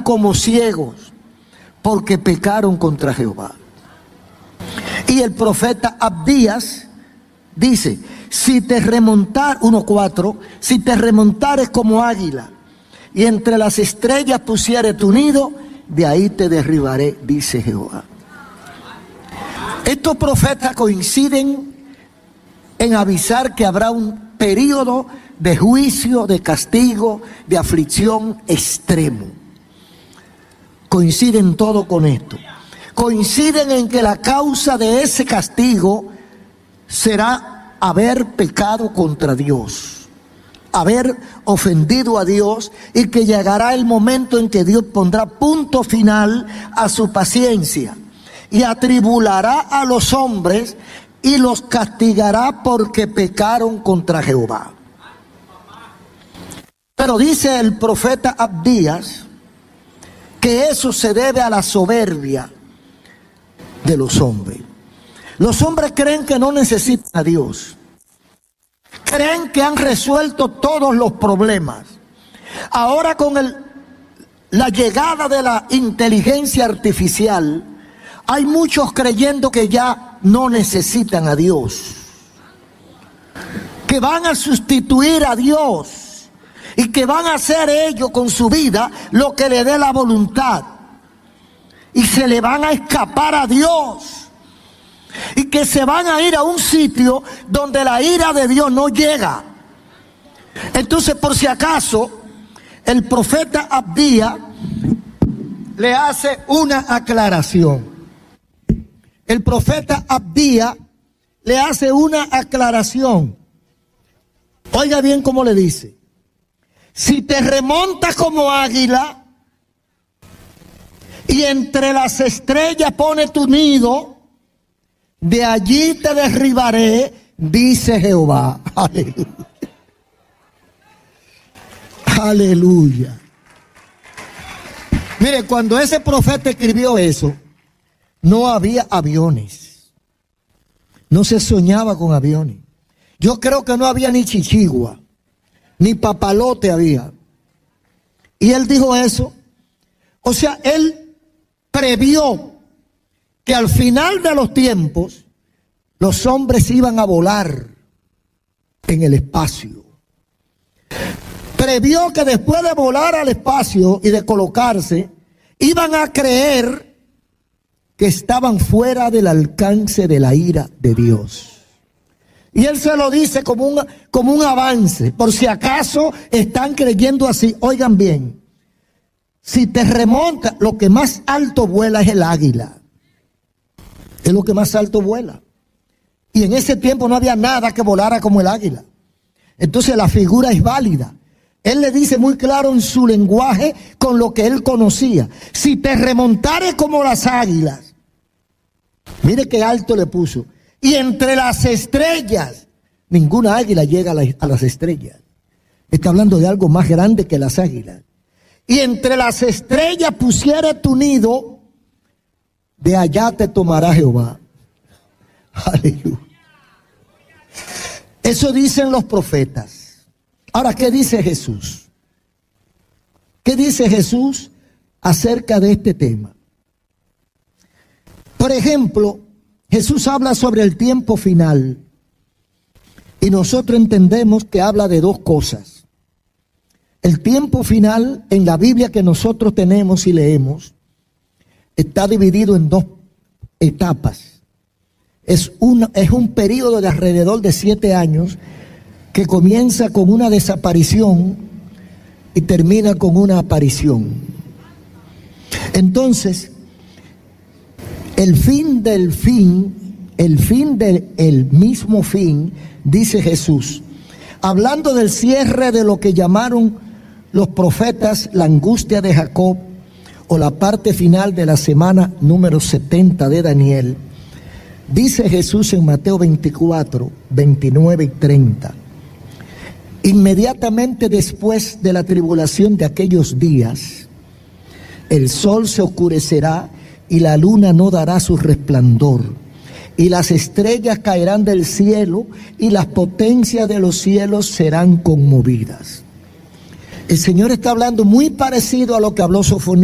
como ciegos, porque pecaron contra Jehová. Y el profeta Abdías dice, 1:4, si te remontares como águila, y entre las estrellas pusieres tu nido, de ahí te derribaré, dice Jehová. Estos profetas coinciden en avisar que habrá un período de juicio, de castigo, de aflicción extremo. Coinciden todo con esto. Coinciden en que la causa de ese castigo será haber pecado contra Dios, haber ofendido a Dios, y que llegará el momento en que Dios pondrá punto final a su paciencia y atribulará a los hombres y los castigará porque pecaron contra Jehová. Pero dice el profeta Abdías que eso se debe a la soberbia de los hombres. Los hombres creen que no necesitan a Dios. Creen que han resuelto todos los problemas. Ahora con la llegada de la inteligencia artificial, hay muchos creyendo que ya no necesitan a Dios, que van a sustituir a Dios y que van a hacer ellos con su vida lo que le dé la voluntad, y se le van a escapar a Dios, y que se van a ir a un sitio donde la ira de Dios no llega. Entonces, por si acaso, el profeta Abdías le hace una aclaración. El profeta Abdías le hace una aclaración. Oiga bien cómo le dice: si te remontas como águila y entre las estrellas pone tu nido, de allí te derribaré, dice Jehová. Aleluya. Aleluya. Mire, cuando ese profeta escribió eso, no había aviones. No se soñaba con aviones. Yo creo que no había ni chichigua, ni papalote había. Y él dijo eso. O sea, él previó que al final de los tiempos los hombres iban a volar en el espacio. Previó que después de volar al espacio y de colocarse, iban a creer que estaban fuera del alcance de la ira de Dios. Y él se lo dice como un avance, por si acaso están creyendo así. Oigan bien, si te remontas, lo que más alto vuela es el águila. Es lo que más alto vuela. Y en ese tiempo no había nada que volara como el águila. Entonces la figura es válida. Él le dice muy claro en su lenguaje, con lo que él conocía: si te remontares como las águilas. Mire qué alto le puso. Y entre las estrellas. Ninguna águila llega a las estrellas. Está hablando de algo más grande que las águilas. Y entre las estrellas pusiere tu nido, de allá te tomará Jehová. Aleluya. Eso dicen los profetas. Ahora, ¿qué dice Jesús? ¿Qué dice Jesús acerca de este tema? Por ejemplo, Jesús habla sobre el tiempo final. Y nosotros entendemos que habla de dos cosas. El tiempo final en la Biblia que nosotros tenemos y leemos está dividido en dos etapas. Es un periodo de alrededor de 7 años que comienza con una desaparición y termina con una aparición. Entonces, el fin del mismo fin, dice Jesús, hablando del cierre de lo que llamaron los profetas la angustia de Jacob, o la parte final de la semana número 70 de Daniel. Dice Jesús en Mateo 24, 29 y 30. Inmediatamente después de la tribulación de aquellos días, el sol se oscurecerá y la luna no dará su resplandor, y las estrellas caerán del cielo y las potencias de los cielos serán conmovidas. El Señor está hablando muy parecido a lo que habló Sofonías.